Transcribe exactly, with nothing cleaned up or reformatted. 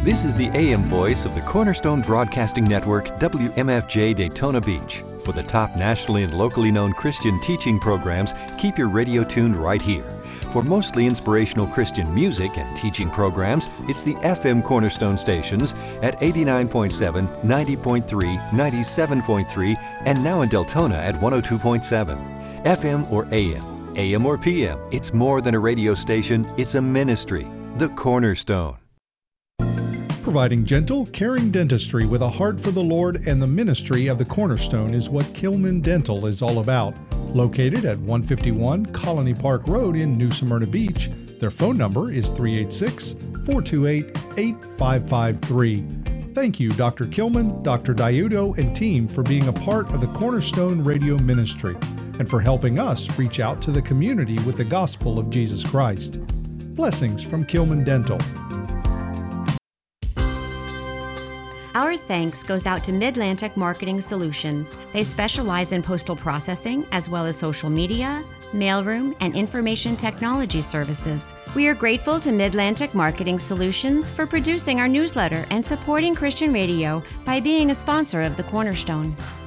This is the A M voice of the Cornerstone Broadcasting Network, W M F J Daytona Beach. For the top nationally and locally known Christian teaching programs, keep your radio tuned right here. For mostly inspirational Christian music and teaching programs, it's the F M Cornerstone stations at eighty-nine point seven, ninety point three, ninety-seven point three, and now in Deltona at one oh two point seven. F M or A M, A M or P M, it's more than a radio station, it's a ministry. The Cornerstone. Providing gentle, caring dentistry with a heart for the Lord and the ministry of the Cornerstone is what Kilman Dental is all about. Located at one fifty-one Colony Park Road in New Smyrna Beach, their phone number is three eight six, four two eight, eight five five three. Thank you, Doctor Kilman, Doctor Diudo, and team for being a part of the Cornerstone Radio Ministry and for helping us reach out to the community with the gospel of Jesus Christ. Blessings from Kilman Dental. Our thanks goes out to Midlantic Marketing Solutions. They specialize in postal processing as well as social media, mailroom, and information technology services. We are grateful to Midlantic Marketing Solutions for producing our newsletter and supporting Christian radio by being a sponsor of the Cornerstone.